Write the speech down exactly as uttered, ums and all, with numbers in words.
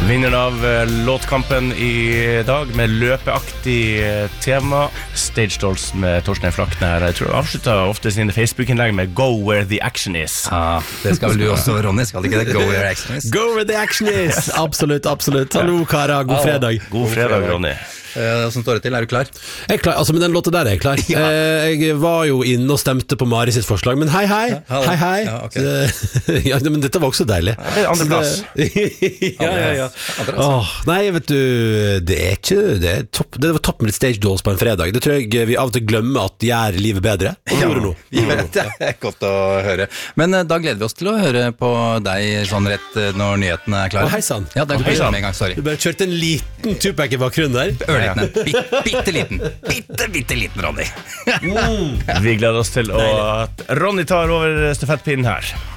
Vinneren av låtkampen i dag med løpeaktig tema, Stage Dolls med Torstein Flakner. Jeg tror han avsluttet ofte sine Facebook-innlegg med Go where the action is. Ja, det skal vel du også, Ronny, skal det ikke det? Go where the action is. Go where the action is. Absolutt, absolutt. Hallo, Kara, god fredag. God fredag, Ronny. Hvordan står det til? Er du klar? Jeg er klar, altså med den låta der er jeg klar. ja. Jeg var jo inne og stemte på Mari sitt forslag, men hei hei, ja, hei hei. Ja, okay. ja, men dette var også deilig. Det er andre plass. ja, ja, ja. Åh, nei, vet du, det er ikke, det er topp, det var topp med litt Stage Dolls på en fredag. Det tror jeg vi av og til glemmer at gjør livet bedre. Og ja, det nå. Ja, det er godt å høre. Men da gleder vi oss til å høre på deg sånn rett når nyhetene er klare. Å, hei sann. Ja, det er hei, med en gang, sorry. Du bare kjørte en liten Tupac i bakgrunnen der. Ørliten, bitte, bitte liten, bitte, bitte liten Ronny. mm. Vi gleder oss til å, at Ronny tar over stafettpinnen her.